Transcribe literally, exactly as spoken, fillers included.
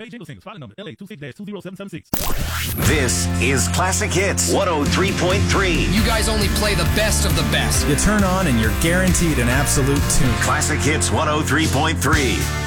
Pay jingle singles. Filing number L A two six two zero seven seven six. This is Classic Hits one oh three point three. You guys only play the best of the best. You turn on and you're guaranteed an absolute tune. Classic Hits one oh three point three.